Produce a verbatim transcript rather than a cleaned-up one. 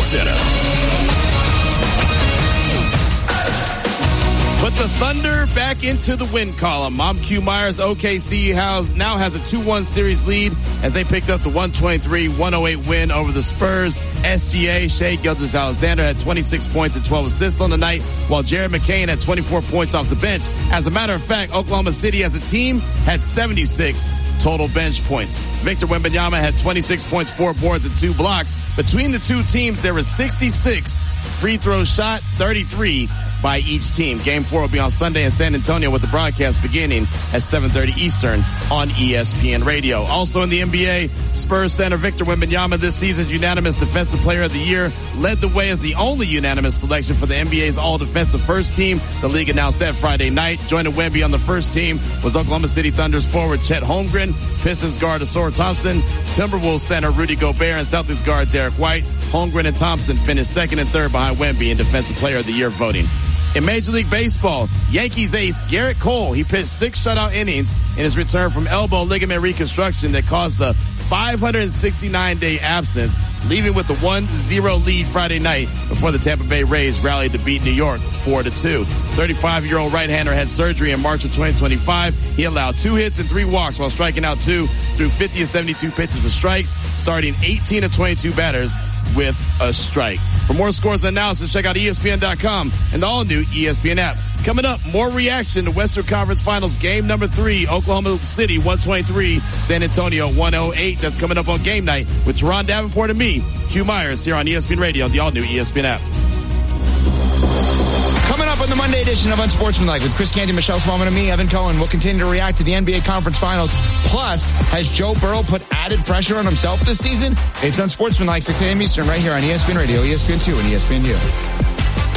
Center. Put the Thunder back into the win column. Mom Q Myers O K C house now has a two one series lead as they picked up the one twenty-three one oh eight win over the Spurs. S G A, Shai Gilgeous-Alexander had twenty-six points and twelve assists on the night, while Jared McCain had twenty-four points off the bench. As a matter of fact, Oklahoma City as a team had seventy-six total bench points. Victor Wembanyama had twenty-six points, four boards, and two blocks. Between the two teams, there was sixty-six free throws shot, thirty-three by each team. Game four will be on Sunday in San Antonio with the broadcast beginning at seven thirty Eastern on E S P N Radio. Also in the N B A, Spurs center Victor Wembanyama, this season's unanimous Defensive Player of the Year, led the way as the only unanimous selection for the N B A's All-Defensive First Team. The league announced that Friday night. Joining Wemby on the first team was Oklahoma City Thunder's forward Chet Holmgren, Pistons guard Ausar Thompson, Timberwolves center Rudy Gobert, and Celtics guard Derek White. Holmgren and Thompson finished second and third behind Wemby in Defensive Player of the Year voting. In Major League Baseball, Yankees ace Garrett Cole, he pitched six shutout innings in his return from elbow ligament reconstruction that caused the five hundred sixty-nine day absence, leaving with the one zero lead Friday night before the Tampa Bay Rays rallied to beat New York four to two. thirty-five-year-old right-hander had surgery in March of twenty twenty-five. He allowed two hits and three walks while striking out two through fifty of seventy-two pitches for strikes, starting eighteen of twenty-two batters with a strike. For more scores and analysis, check out E S P N dot com and the all-new E S P N app. Coming up, more reaction to Western Conference Finals game number three, Oklahoma City one twenty-three, San Antonio one oh eight. That's coming up on Game Night with Teron Davenport and me, Q Myers, here on E S P N Radio on the all-new E S P N app. Coming up on the Monday edition of Unsportsmanlike with Chris Canty, Michelle Smallman, and me, Evan Cohen. We'll continue to react to the N B A Conference Finals. Plus, has Joe Burrow put added pressure on himself this season? It's Unsportsmanlike, six a.m. Eastern, right here on E S P N Radio, E S P N two, and E S P N U.